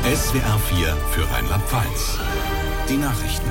SWR 4 für Rheinland-Pfalz. Die Nachrichten.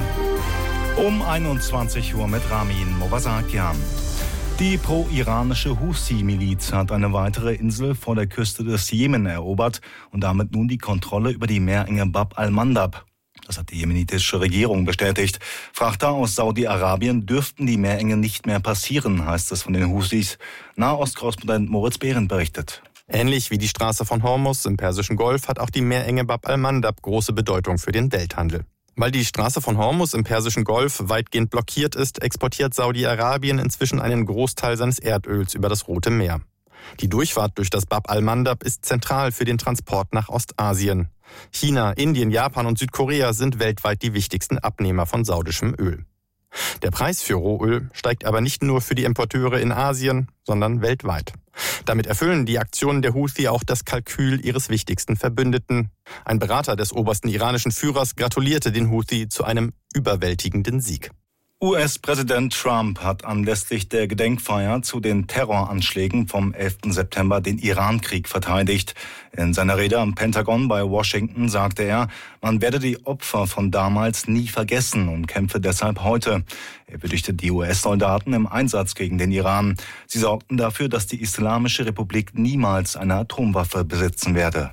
Um 21 Uhr mit Ramin Movasakian. Die pro-iranische Houthi-Miliz hat eine weitere Insel vor der Küste des Jemen erobert und damit nun die Kontrolle über die Meerenge Bab al-Mandab. Das hat die jemenitische Regierung bestätigt. Frachter aus Saudi-Arabien dürften die Meerenge nicht mehr passieren, heißt es von den Houthis. Nahostkorrespondent Moritz Behrendt berichtet. Ähnlich wie die Straße von Hormuz im Persischen Golf hat auch die Meerenge Bab al-Mandab große Bedeutung für den Welthandel. Weil die Straße von Hormuz im Persischen Golf weitgehend blockiert ist, exportiert Saudi-Arabien inzwischen einen Großteil seines Erdöls über das Rote Meer. Die Durchfahrt durch das Bab al-Mandab ist zentral für den Transport nach Ostasien. China, Indien, Japan und Südkorea sind weltweit die wichtigsten Abnehmer von saudischem Öl. Der Preis für Rohöl steigt aber nicht nur für die Importeure in Asien, sondern weltweit. Damit erfüllen die Aktionen der Houthi auch das Kalkül ihres wichtigsten Verbündeten. Ein Berater des obersten iranischen Führers gratulierte den Houthi zu einem überwältigenden Sieg. US-Präsident Trump hat anlässlich der Gedenkfeier zu den Terroranschlägen vom 11. September den Iran-Krieg verteidigt. In seiner Rede am Pentagon bei Washington sagte er, man werde die Opfer von damals nie vergessen und kämpfe deshalb heute. Er würdigte die US-Soldaten im Einsatz gegen den Iran. Sie sorgten dafür, dass die Islamische Republik niemals eine Atomwaffe besitzen werde.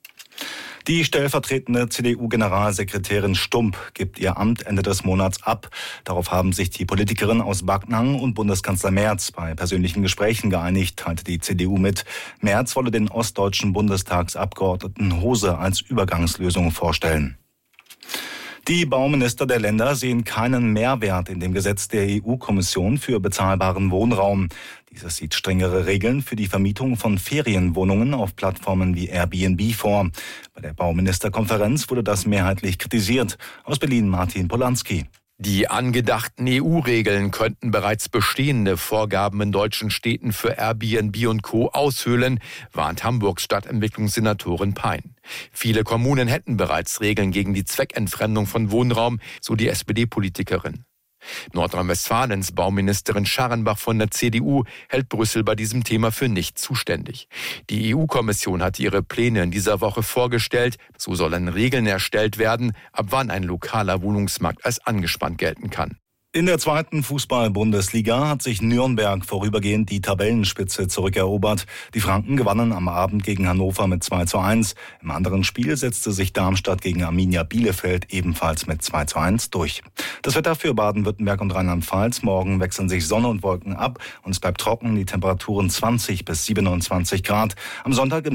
Die stellvertretende CDU-Generalsekretärin Stump gibt ihr Amt Ende des Monats ab. Darauf haben sich die Politikerin aus Backnang und Bundeskanzler Merz bei persönlichen Gesprächen geeinigt, teilte die CDU mit. Merz wolle den ostdeutschen Bundestagsabgeordneten Hose als Übergangslösung vorstellen. Die Bauminister der Länder sehen keinen Mehrwert in dem Gesetz der EU-Kommission für bezahlbaren Wohnraum. Dieses sieht strengere Regeln für die Vermietung von Ferienwohnungen auf Plattformen wie Airbnb vor. Bei der Bauministerkonferenz wurde das mehrheitlich kritisiert. Aus Berlin Martin Polanski. Die angedachten EU-Regeln könnten bereits bestehende Vorgaben in deutschen Städten für Airbnb und Co. aushöhlen, warnt Hamburgs Stadtentwicklungssenatorin Pein. Viele Kommunen hätten bereits Regeln gegen die Zweckentfremdung von Wohnraum, so die SPD-Politikerin. Nordrhein-Westfalens Bauministerin Scharrenbach von der CDU hält Brüssel bei diesem Thema für nicht zuständig. Die EU-Kommission hat ihre Pläne in dieser Woche vorgestellt. So sollen Regeln erstellt werden, ab wann ein lokaler Wohnungsmarkt als angespannt gelten kann. In der zweiten Fußball-Bundesliga hat sich Nürnberg vorübergehend die Tabellenspitze zurückerobert. Die Franken gewannen am Abend gegen Hannover mit 2:1. Im anderen Spiel setzte sich Darmstadt gegen Arminia Bielefeld ebenfalls mit 2:1 durch. Das Wetter für Baden-Württemberg und Rheinland-Pfalz. Morgen wechseln sich Sonne und Wolken ab und es bleibt trocken. Die Temperaturen 20 bis 27 Grad. Am Sonntag